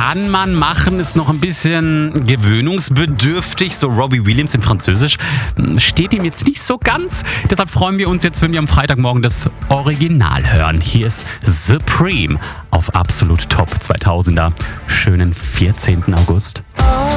kann man machen, ist noch ein bisschen gewöhnungsbedürftig. So Robbie Williams in Französisch steht ihm jetzt nicht so ganz. Deshalb freuen wir uns jetzt, wenn wir am Freitagmorgen das Original hören. Hier ist Supreme auf Absolut Top 2000er. Schönen 14. August. Oh.